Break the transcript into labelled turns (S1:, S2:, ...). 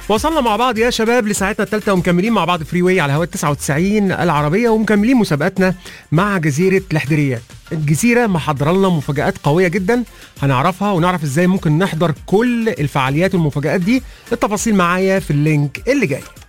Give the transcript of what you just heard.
S1: وصلنا مع بعض يا شباب لساعتنا الثالثة ومكملين مع بعض فري واي على هواء 99 العربية، ومكملين مسابقتنا مع جزيرة الحدريات. الجزيرة محضرة لنا مفاجآت قوية جدا هنعرفها، ونعرف ازاي ممكن نحضر كل الفعاليات والمفاجآت دي. التفاصيل معايا في اللينك اللي جاي.